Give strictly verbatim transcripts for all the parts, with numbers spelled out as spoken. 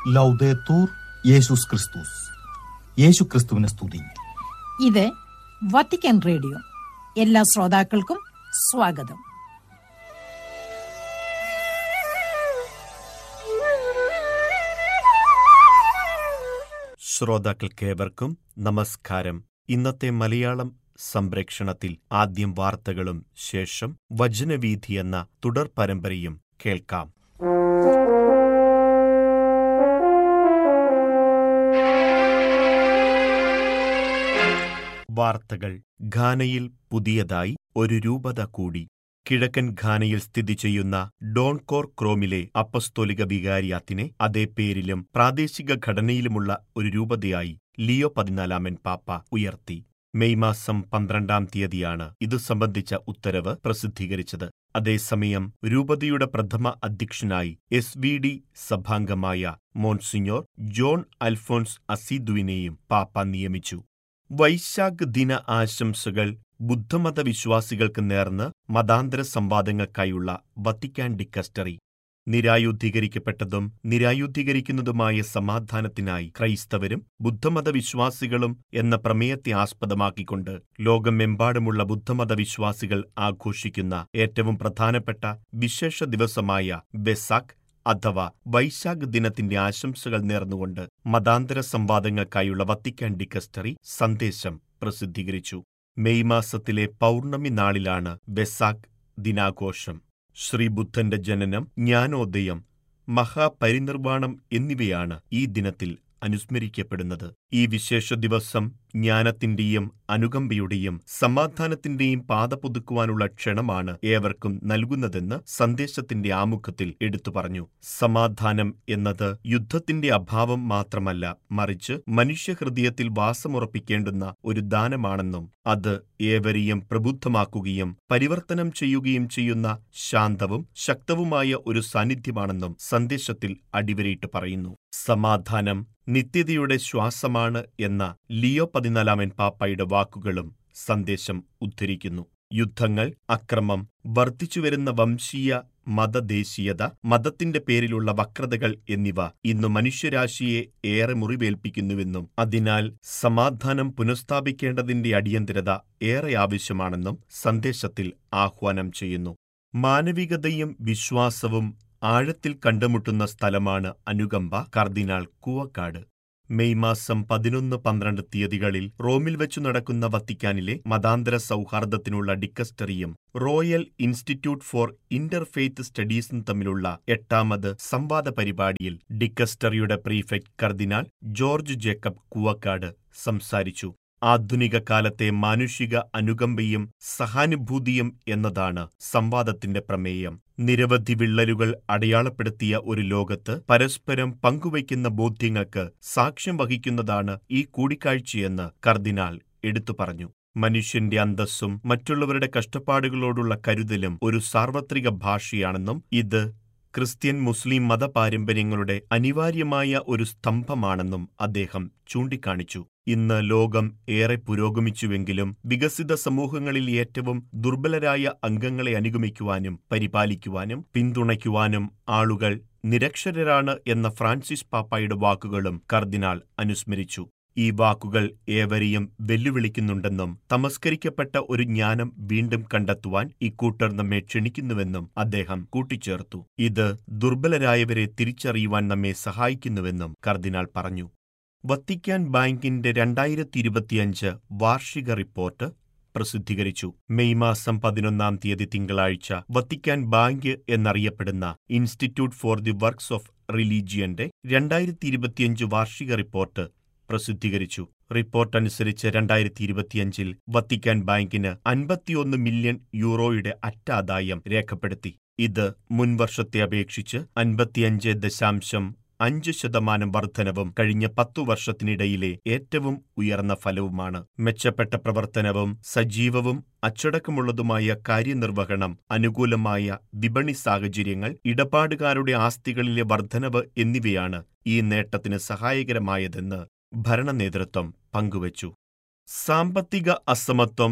ലൗദേത്തൂർ യേശുസ് ക്രിസ്തുസ്. യേശു ക്രിസ്തുവിനെ സ്തുതി. ഇത് വത്തിക്കാൻ റേഡിയോ. എല്ലാ ശ്രോതാക്കൾക്കും സ്വാഗതം. ശ്രോതാക്കൾക്കേവർക്കും നമസ്കാരം. ഇന്നത്തെ മലയാളം സംപ്രേക്ഷണത്തിൽ ആദ്യം വാർത്തകളും ശേഷം വചനവീഥി എന്ന തുടർ പരമ്പരയും കേൾക്കാം. വാർത്തകൾ. ഘാനയിൽ പുതിയതായി ഒരു രൂപത കൂടി. കിഴക്കൻ ഘാനയിൽ സ്ഥിതി ചെയ്യുന്ന ഡോൺകോർ ക്രോമിലെ അപ്പസ്തോലിക വികാരിയാത്തിനെ അതേ പേരിലും പ്രാദേശിക ഘടനയിലുമുള്ള ഒരു രൂപതയായി ലിയോ പതിനാലാമൻ പാപ്പ ഉയർത്തി. മെയ് മാസം പന്ത്രണ്ടാം തീയതിയാണ് ഇതു സംബന്ധിച്ച ഉത്തരവ് പ്രസിദ്ധീകരിച്ചത്. അതേസമയം രൂപതയുടെ പ്രഥമ അധ്യക്ഷനായി S V D സഭാംഗമായ monsignor John Alphons അസീദുവിനെയും പാപ്പ നിയമിച്ചു. വൈശാഖ് ദിന ആശംസകൾ ബുദ്ധമത വിശ്വാസികൾക്ക് നേർന്ന് മതാന്തര സംവാദങ്ങൾക്കായുള്ള വത്തിക്കാൻ ഡിക്കസ്റ്ററി. നിരായുദ്ധീകരിക്കപ്പെട്ടതും നിരായുദ്ധീകരിക്കുന്നതുമായ സമാധാനത്തിനായി ക്രൈസ്തവരും ബുദ്ധമത വിശ്വാസികളും എന്ന പ്രമേയത്തെ ആസ്പദമാക്കിക്കൊണ്ട് ലോകമെമ്പാടുമുള്ള ബുദ്ധമത വിശ്വാസികൾ ആഘോഷിക്കുന്ന ഏറ്റവും പ്രധാനപ്പെട്ട വിശേഷ ദിവസമായ വെസാഖ് അഥവാ വൈശാഖ് ദിനത്തിന്റെ ആശംസകൾ നേർന്നുകൊണ്ട് മതാന്തര സംവാദങ്ങൾക്കായുള്ള വത്തിക്കാൻ ഡിക്കസ്റ്ററി സന്ദേശം പ്രസിദ്ധീകരിച്ചു. മെയ് മാസത്തിലെ പൗർണമി നാളിലാണ് വെസാഖ് ദിനാഘോഷം. ശ്രീബുദ്ധന്റെ ജനനം, ജ്ഞാനോദയം, മഹാപരിനിർവാണം എന്നിവയാണ് ഈ ദിനത്തിൽ അനുസ്മരിക്കപ്പെടുന്നത്. ഈ വിശേഷ ദിവസം ജ്ഞാനത്തിന്റെയും അനുകമ്പയുടെയും സമാധാനത്തിന്റെയും പാത പുതുക്കുവാനുള്ള ക്ഷണമാണ് ഏവർക്കും നൽകുന്നതെന്ന് സന്ദേശത്തിന്റെ ആമുഖത്തിൽ എടുത്തു പറഞ്ഞു. സമാധാനം എന്നത് യുദ്ധത്തിന്റെ അഭാവം മാത്രമല്ല, മറിച്ച് മനുഷ്യഹൃദയത്തിൽ വാസമുറപ്പിക്കേണ്ടുന്ന ഒരു ദാനമാണെന്നും അത് ഏവരെയും പ്രബുദ്ധമാക്കുകയും പരിവർത്തനം ചെയ്യുകയും ചെയ്യുന്ന ശാന്തവും ശക്തവുമായ ഒരു സാന്നിധ്യമാണെന്നും സന്ദേശത്തിൽ അടിവരയിട്ട് പറയുന്നു. സമാധാനം നിത്യതയുടെ ശ്വാസമാണ് എന്ന ലിയോ പതിനാലാമൻ പാപ്പായുടെ വാക്കുകളും സന്ദേശം ഉദ്ധരിക്കുന്നു. യുദ്ധങ്ങൾ, അക്രമം, വർദ്ധിച്ചുവരുന്ന വംശീയ മതദേശീയത, മതത്തിന്റെ പേരിലുള്ള വക്രതകൾ എന്നിവ ഇന്ന് മനുഷ്യരാശിയെ ഏറെ മുറിവേൽപ്പിക്കുന്നുവെന്നും അതിനാൽ സമാധാനം പുനഃസ്ഥാപിക്കേണ്ടതിന്റെ അടിയന്തരത ഏറെ ആവശ്യമാണെന്നും സന്ദേശത്തിൽ ആഹ്വാനം ചെയ്യുന്നു. മാനവികതയും വിശ്വാസവും ആഴത്തിൽ കണ്ടുമുട്ടുന്ന സ്ഥലമാണ് അനുകമ്പ. കർദിനാൾ കൂവക്കാട്. മെയ് മാസം പതിനൊന്ന് പന്ത്രണ്ട് തീയതികളിൽ റോമിൽ വെച്ചു നടക്കുന്ന വത്തിക്കാനിലെ മതാന്തര സൗഹാർദ്ദത്തിനുള്ള ഡിക്കസ്റ്ററിയും റോയൽ ഇൻസ്റ്റിറ്റ്യൂട്ട് ഫോർ ഇന്റർഫെയ്ത്ത് സ്റ്റഡീസും തമ്മിലുള്ള എട്ടാമത് സംവാദ പരിപാടിയിൽ ഡിക്കസ്റ്ററിയുടെ പ്രീഫെക്ട് കർദിനാൾ ജോർജ് ജേക്കബ് കൂവക്കാട് സംസാരിച്ചു. ആധുനിക കാലത്തെ മാനുഷിക അനുകമ്പയും സഹാനുഭൂതിയും എന്നതാണ് സംവാദത്തിന്റെ പ്രമേയം. നിരവധി വിള്ളലുകൾ അടയാളപ്പെടുത്തിയ ഒരു ലോകത്ത് പരസ്പരം പങ്കുവയ്ക്കുന്ന ബോധ്യങ്ങൾക്ക് സാക്ഷ്യം വഹിക്കുന്നതാണ് ഈ കൂടിക്കാഴ്ചയെന്ന് കർദിനാൾ എടുത്തു പറഞ്ഞു. മനുഷ്യന്റെ അന്തസ്സും മറ്റുള്ളവരുടെ കഷ്ടപ്പാടുകളോടുള്ള കരുതലും ഒരു സാർവത്രിക ഭാഷയാണെന്നും ഇത് ക്രിസ്ത്യൻ മുസ്ലിം മതപാരമ്പര്യങ്ങളുടെ അനിവാര്യമായ ഒരു സ്തംഭമാണെന്നും അദ്ദേഹം ചൂണ്ടിക്കാണിച്ചു. ഇന്ന് ലോകം ഏറെ പുരോഗമിച്ചുവെങ്കിലും വികസിത സമൂഹങ്ങളിൽ ഏറ്റവും ദുർബലരായ അംഗങ്ങളെ അനുഗമിക്കുവാനും പരിപാലിക്കുവാനും പിന്തുണയ്ക്കുവാനും ആളുകൾ നിരക്ഷരരാണ് എന്ന ഫ്രാൻസിസ് പാപ്പായുടെ വാക്കുകളും കർദിനാൾ അനുസ്മരിച്ചു. ഈ വാക്കുകൾ ഏവരെയും വെല്ലുവിളിക്കുന്നുണ്ടെന്നും തമസ്കരിക്കപ്പെട്ട ഒരു ജ്ഞാനം വീണ്ടും കണ്ടെത്തുവാൻ ഇക്കൂട്ടർ നമ്മെ ക്ഷണിക്കുന്നുവെന്നും അദ്ദേഹം കൂട്ടിച്ചേർത്തു. ഇത് ദുർബലരായവരെ തിരിച്ചറിയുവാൻ നമ്മെ സഹായിക്കുന്നുവെന്നും കർദിനാൾ പറഞ്ഞു. വത്തിക്കാൻ ബാങ്കിന്റെ രണ്ടായിരത്തി ഇരുപത്തിയഞ്ച് വാർഷിക റിപ്പോർട്ട് പ്രസിദ്ധീകരിച്ചു. മെയ് മാസം പതിനൊന്നാം തീയതി തിങ്കളാഴ്ച വത്തിക്കാൻ ബാങ്ക് എന്നറിയപ്പെടുന്ന institute for the works of റിലീജിയന്റെ രണ്ടായിരത്തി ഇരുപത്തിയഞ്ച് വാർഷിക റിപ്പോർട്ട് പ്രസിദ്ധീകരിച്ചു. റിപ്പോർട്ട് അനുസരിച്ച് രണ്ടായിരത്തി ഇരുപത്തിയഞ്ചിൽ വത്തിക്കാൻ ബാങ്കിന് അൻപത്തിയൊന്ന് മില്യൺ യൂറോയുടെ അറ്റാദായം രേഖപ്പെടുത്തി. ഇത് മുൻവർഷത്തെ അപേക്ഷിച്ച് അൻപത്തിയഞ്ച് ദശാംശം അഞ്ച് ശതമാനം വർധനവും കഴിഞ്ഞ പത്തു വർഷത്തിനിടയിലെ ഏറ്റവും ഉയർന്ന ഫലവുമാണ്. മെച്ചപ്പെട്ട പ്രവർത്തനവും സജീവവും അച്ചടക്കമുള്ളതുമായ കാര്യനിർവഹണം, അനുകൂലമായ വിപണി സാഹചര്യങ്ങൾ, ഇടപാടുകാരുടെ ആസ്തികളിലെ വർധനവ് എന്നിവയാണ് ഈ നേട്ടത്തിന് സഹായകരമായതെന്ന് ഭരണനേതൃത്വം പങ്കുവച്ചു. സാമ്പത്തിക അസമത്വം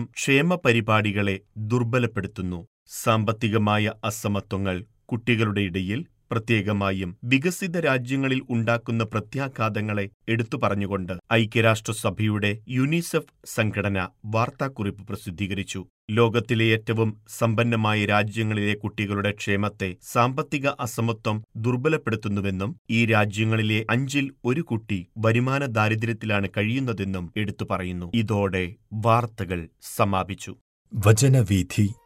ക്ഷേമ പരിപാടികളെ ദുർബലപ്പെടുത്തുന്നു. സാമ്പത്തികമായ അസമത്വങ്ങൾ കുട്ടികളുടെ ഇടയിൽ പ്രത്യേകമായും വികസിത രാജ്യങ്ങളിൽ ഉണ്ടാക്കുന്ന പ്രത്യാഘാതങ്ങളെ എടുത്തു പറഞ്ഞുകൊണ്ട് ഐക്യരാഷ്ട്രസഭയുടെ യുനിസെഫ് സംഘടന വാർത്താക്കുറിപ്പ് പ്രസിദ്ധീകരിച്ചു. ലോകത്തിലെ ഏറ്റവും സമ്പന്നമായ രാജ്യങ്ങളിലെ കുട്ടികളുടെ ക്ഷേമത്തെ സാമ്പത്തിക അസമത്വം ദുർബലപ്പെടുത്തുന്നുവെന്നും ഈ രാജ്യങ്ങളിലെ അഞ്ചിൽ ഒരു കുട്ടി വരുമാന ദാരിദ്ര്യത്തിലാണ് കഴിയുന്നതെന്നും എടുത്തു പറയുന്നു. ഇതോടെ വാർത്തകൾ സമാപിച്ചു. വചനവീഥി